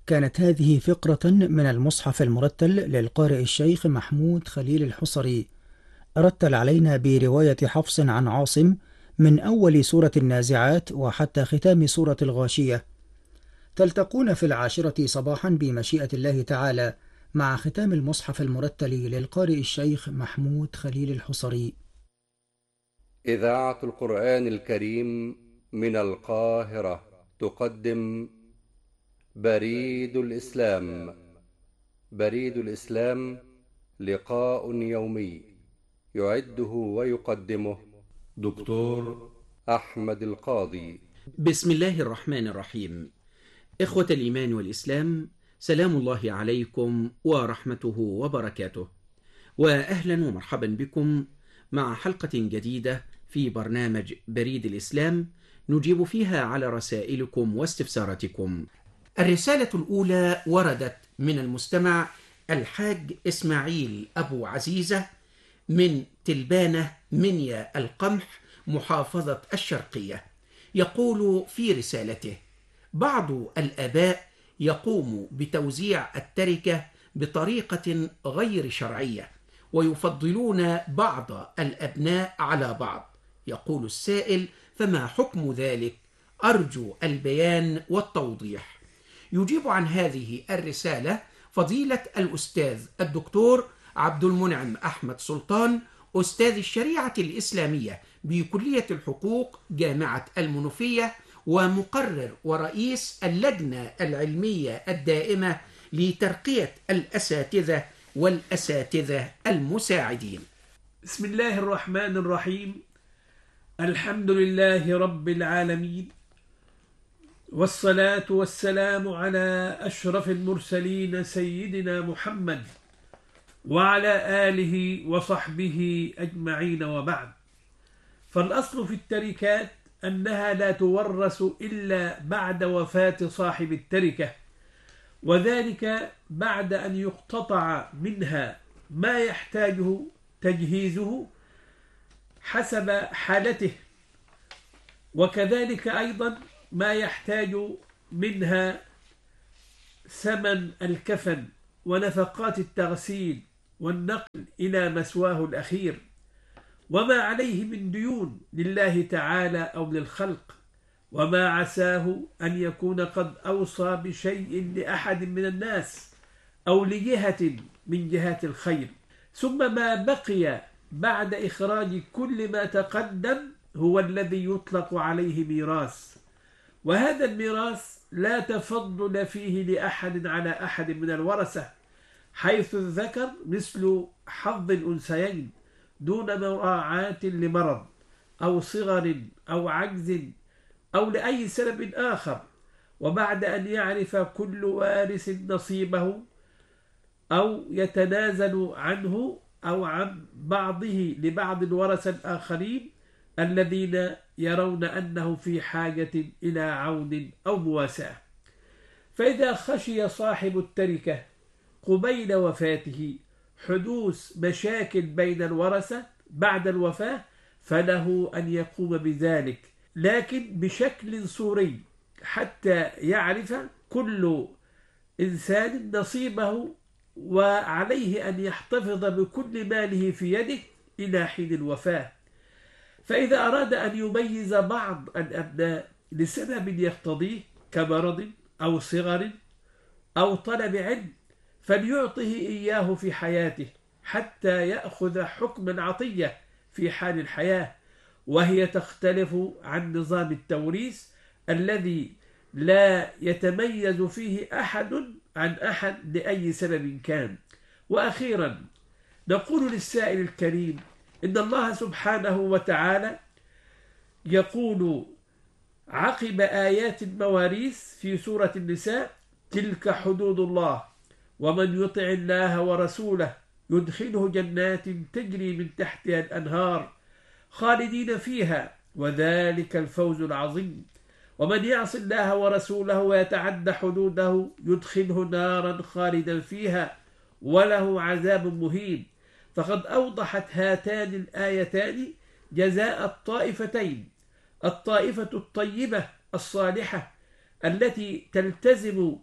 كانت هذه فقرة من المصحف المرتل للقارئ الشيخ محمود خليل الحصري، رتل علينا برواية حفص عن عاصم من أول سورة النازعات وحتى ختام سورة الغاشية. تلتقون في 10 صباحا بمشيئة الله تعالى مع ختام المصحف المرتل للقارئ الشيخ محمود خليل الحصري. إذاعة القرآن الكريم من القاهرة تقدم بريد الإسلام. بريد الإسلام لقاء يومي يعده ويقدمه دكتور أحمد القاضي. بسم الله الرحمن الرحيم. إخوة الإيمان والإسلام، سلام الله عليكم ورحمته وبركاته، وأهلا ومرحبا بكم مع حلقة جديدة في برنامج بريد الإسلام نجيب فيها على رسائلكم واستفساراتكم. الرسالة الأولى وردت من المستمع الحاج إسماعيل أبو عزيزة من تلبانة منيا القمح محافظة الشرقية. يقول في رسالته: بعض الآباء يقوم بتوزيع التركة بطريقة غير شرعية ويفضلون بعض الأبناء على بعض. يقول السائل: فما حكم ذلك؟ أرجو البيان والتوضيح. يجيب عن هذه الرسالة فضيلة الأستاذ الدكتور عبد المنعم أحمد سلطان، أستاذ الشريعة الإسلامية بكلية الحقوق جامعة المنوفية، ومقرر ورئيس اللجنة العلمية الدائمة لترقية الأساتذة والأساتذة المساعدين. بسم الله الرحمن الرحيم. الحمد لله رب العالمين، والصلاة والسلام على أشرف المرسلين سيدنا محمد وعلى آله وصحبه أجمعين، وبعد. فالأصل في التركات أنها لا تورث إلا بعد وفاة صاحب التركة، وذلك بعد أن يقتطع منها ما يحتاجه تجهيزه حسب حالته، وكذلك أيضا ما يحتاج منها ثمن الكفن ونفقات التغسيل والنقل إلى مثواه الأخير، وما عليه من ديون لله تعالى أو للخلق، وما عساه أن يكون قد أوصى بشيء لأحد من الناس أو لجهة من جهات الخير. ثم ما بقي بعد إخراج كل ما تقدم هو الذي يطلق عليه ميراث، وهذا الميراث لا تفضل فيه لأحد على أحد من الورثة، حيث الذكر مثل حظ الأنثيين دون مراعاة لمرض أو صغر أو عجز أو لأي سبب آخر، وبعد أن يعرف كل وارث نصيبه أو يتنازل عنه أو عن بعضه لبعض الورثة الآخرين الذين يرون أنه في حاجة إلى عون أو مواساة. فإذا خشي صاحب التركة قبيل وفاته حدوث مشاكل بين الورثة بعد الوفاة، فله أن يقوم بذلك، لكن بشكل صوري، حتى يعرف كل إنسان نصيبه، وعليه أن يحتفظ بكل ماله في يده إلى حين الوفاة. فإذا أراد أن يميز بعض الأبناء لسبب يقتضيه كمرض أو صغر أو طلب علم، فليعطه إياه في حياته حتى يأخذ حكم العطية في حال الحياة، وهي تختلف عن نظام التوريث الذي لا يتميز فيه أحد عن أحد لأي سبب كان. وأخيرا نقول للسائل الكريم إن الله سبحانه وتعالى يقول عقب آيات المواريث في سورة النساء: تلك حدود الله ومن يطع الله ورسوله يدخله جنات تجري من تحتها الأنهار خالدين فيها وذلك الفوز العظيم، ومن يعص الله ورسوله ويتعد حدوده يدخله نارا خالدا فيها وله عذاب مهين. فقد أوضحت هاتان الآيتان جزاء الطائفتين: الطائفة الطيبة الصالحة التي تلتزم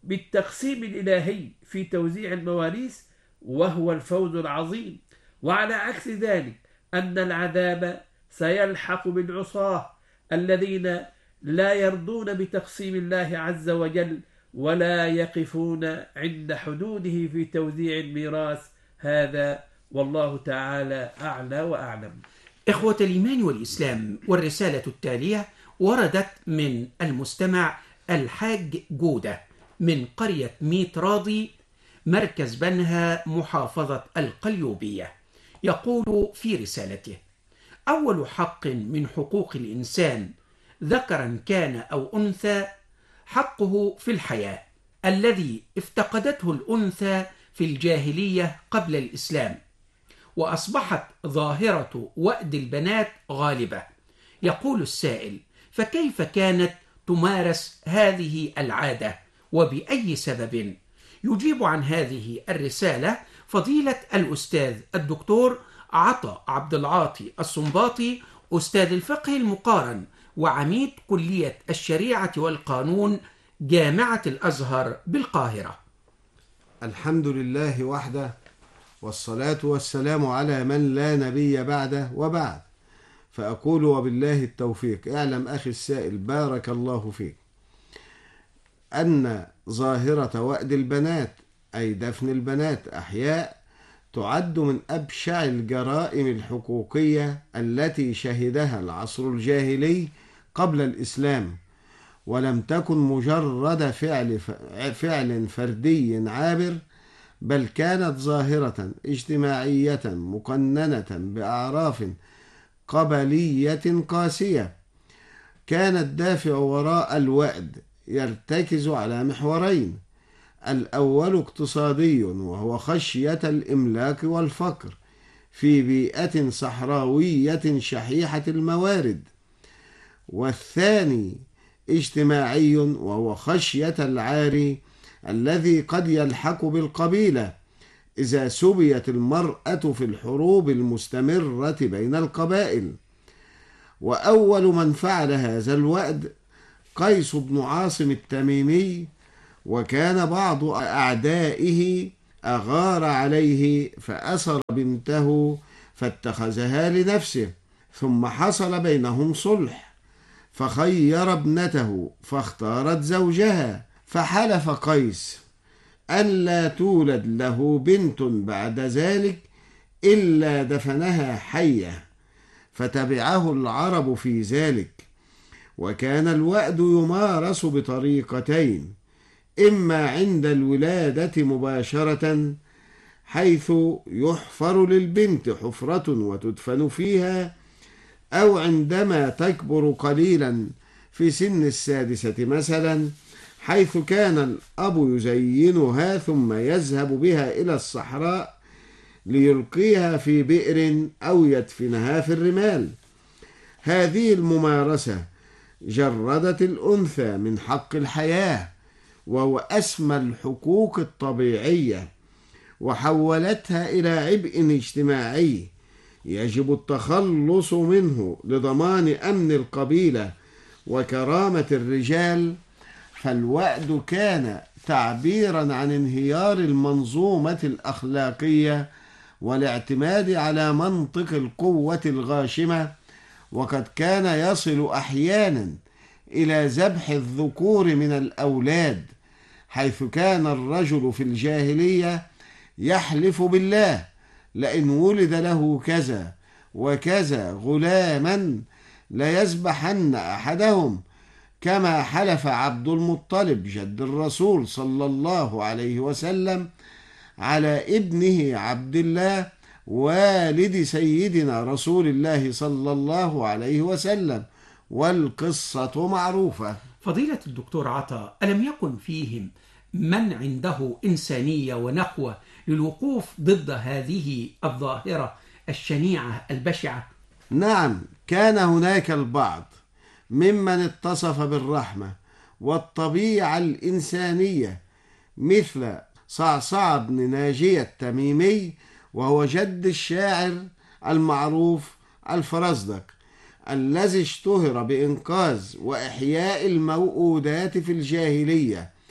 بالتقسيم الإلهي في توزيع المواريث، وهو الفوز العظيم. وعلى عكس ذلك أن العذاب سيلحق بالعصاة الذين لا يرضون بتقسيم الله عز وجل ولا يقفون عند حدوده في توزيع الميراث. هذا والله تعالى أعلى وأعلم. إخوة الإيمان والإسلام، والرسالة التالية وردت من المستمع الحاج جودة من قرية ميت راضي، مركز بنها، محافظة القليوبية. يقول في رسالته: أول حق من حقوق الإنسان ذكرا كان أو أنثى حقه في الحياة، الذي افتقدته الأنثى في الجاهلية قبل الإسلام، وأصبحت ظاهرة وأد البنات غالبة. يقول السائل: فكيف كانت تمارس هذه العادة وبأي سبب؟ يجيب عن هذه الرسالة فضيلة الأستاذ الدكتور عطا عبد العاطي الصنباطي، أستاذ الفقه المقارن وعميد كلية الشريعة والقانون، جامعة الأزهر بالقاهرة. الحمد لله وحده، والصلاة والسلام على من لا نبي بعده، وبعد. فأقول وبالله التوفيق. اعلم أخي السائل بارك الله فيك أن ظاهرة وأد البنات أي دفن البنات أحياء تعد من أبشع الجرائم الحقوقية التي شهدها العصر الجاهلي قبل الإسلام، ولم تكن مجرد فعل فردي عابر، بل كانت ظاهرة اجتماعية مقننة بأعراف قبلية قاسية. كان الدافع وراء الوأد يرتكز على محورين: الأول اقتصادي، وهو خشية الإملاك والفقر في بيئة صحراوية شحيحة الموارد، والثاني اجتماعي، وهو خشية العار الذي قد يلحق بالقبيلة إذا سبيت المرأة في الحروب المستمرة بين القبائل. وأول من فعل هذا الوأد قيس بن عاصم التميمي، وكان بعض أعدائه أغار عليه فأسر بنته فاتخذها لنفسه، ثم حصل بينهم صلح فخير ابنته فاختارت زوجها، فحلف قيس أن لا تولد له بنت بعد ذلك إلا دفنها حية، فتبعه العرب في ذلك. وكان الوأد يمارس بطريقتين: إما عند الولادة مباشرة، حيث يحفر للبنت حفرة وتدفن فيها، أو عندما تكبر قليلا في سن 6 مثلا، حيث كان الأب يزينها ثم يذهب بها إلى الصحراء ليلقيها في بئر أو يدفنها في الرمال. هذه الممارسة جردت الأنثى من حق الحياة، وهو أسمى الحقوق الطبيعية، وحولتها إلى عبء اجتماعي يجب التخلص منه لضمان أمن القبيلة وكرامة الرجال. فالوأد كان تعبيرا عن انهيار المنظومة الأخلاقية والاعتماد على منطق القوة الغاشمة، وقد كان يصل أحيانا إلى ذبح الذكور من الأولاد، حيث كان الرجل في الجاهلية يحلف بالله لئن ولد له كذا وكذا غلاما ليذبحن أحدهم، كما حلف عبد المطلب جد الرسول صلى الله عليه وسلم على ابنه عبد الله والد سيدنا رسول الله صلى الله عليه وسلم، والقصة معروفة. فضيلة الدكتور عطا، ألم يكن فيهم من عنده إنسانية ونخوة للوقوف ضد هذه الظاهرة الشنيعة البشعة؟ نعم، كان هناك البعض ممن اتصف بالرحمة والطبيعة الإنسانية، مثل صعصع بن ناجية التميمي، وهو جد الشاعر المعروف الفرزدق، الذي اشتهر بإنقاذ وإحياء الموؤودات في الجاهلية،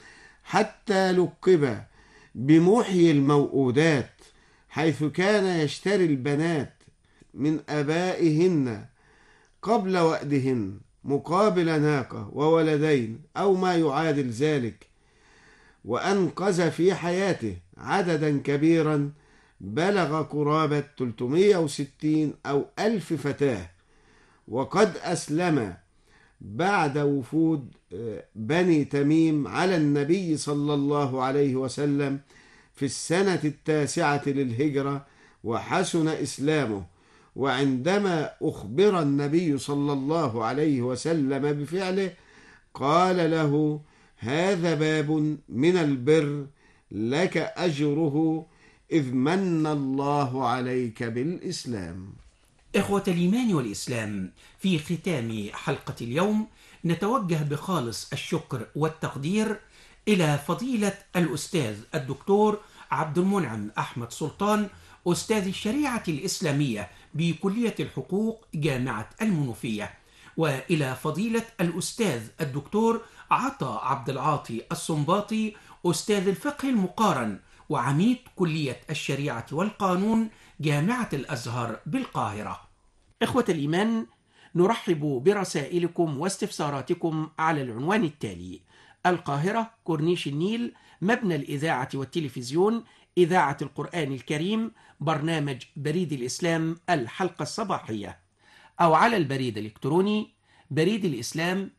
حتى لقب بمحيي الموءودات، حيث كان يشتري البنات من آبائهن قبل وأدهن مقابل ناقة وولدين أو ما يعادل ذلك، وأنقذ في حياته عددا كبيرا بلغ قرابة 360 أو 1000 فتاة. وقد أسلم بعد وفود بني تميم على النبي صلى الله عليه وسلم في السنة 9 للهجرة، وحسن إسلامه. وعندما أخبر النبي صلى الله عليه وسلم بفعله قال له: هذا باب من البر لك أجره إذ من الله عليك بالإسلام. إخوة الإيمان والإسلام، في ختام حلقة اليوم نتوجه بخالص الشكر والتقدير إلى فضيلة الأستاذ الدكتور عبد المنعم أحمد سلطان، أستاذ الشريعة الإسلامية بكلية الحقوق جامعة المنوفية، وإلى فضيلة الأستاذ الدكتور عطا عبد العاطي الصنباطي، أستاذ الفقه المقارن وعميد كلية الشريعة والقانون جامعة الأزهر بالقاهرة. إخوة الإيمان، نرحب برسائلكم واستفساراتكم على العنوان التالي: القاهرة، كورنيش النيل، مبنى الإذاعة والتلفزيون، إذاعة القرآن الكريم، برنامج بريد الإسلام الحلقة الصباحية، أو على البريد الإلكتروني بريد الإسلام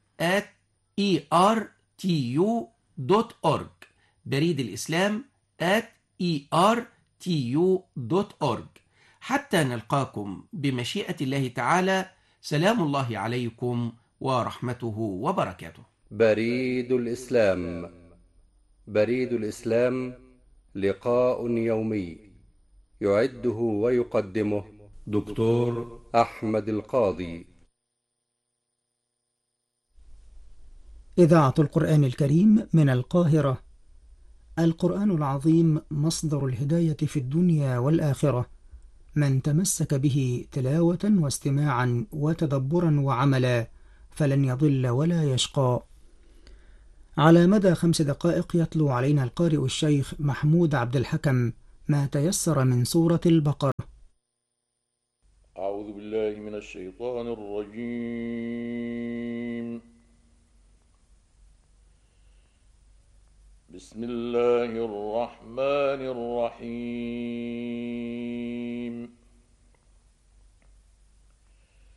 @ertu.org، بريد الإسلام @ertu.org. حتى نلقاكم بمشيئة الله تعالى، سلام الله عليكم ورحمته وبركاته. بريد الإسلام. بريد الإسلام لقاء يومي يعده ويقدمه دكتور أحمد القاضي. إذاعة القرآن الكريم من القاهرة. القرآن العظيم مصدر الهداية في الدنيا والآخرة، من تمسك به تلاوة واستماعا وتدبرا وعملا فلن يضل ولا يشقى. على مدى 5 دقائق يتلو علينا القارئ الشيخ محمود عبد الحكم ما تيسر من سورة البقرة. أعوذ بالله من الشيطان الرجيم. بسم الله الرحمن الرحيم.